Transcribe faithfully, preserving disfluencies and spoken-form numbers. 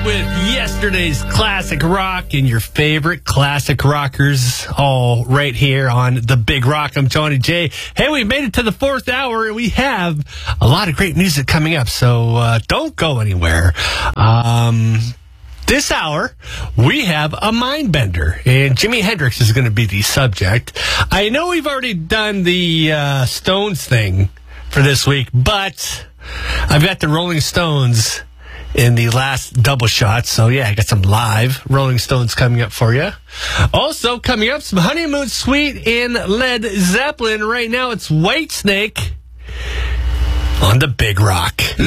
with yesterday's classic rock and your favorite classic rockers all right here on The Big Rock. I'm Tony J. Hey, we made it to the fourth hour and we have a lot of great music coming up, so uh, don't go anywhere. Um... This hour, we have a mind bender, and Jimi Hendrix is going to be the subject. I know we've already done the uh, Stones thing for this week, but I've got the Rolling Stones in the last double shot. So, yeah, I got some live Rolling Stones coming up for you. Also, coming up, some Honeymoon Suite in Led Zeppelin. Right now, it's Whitesnake on The Big Rock.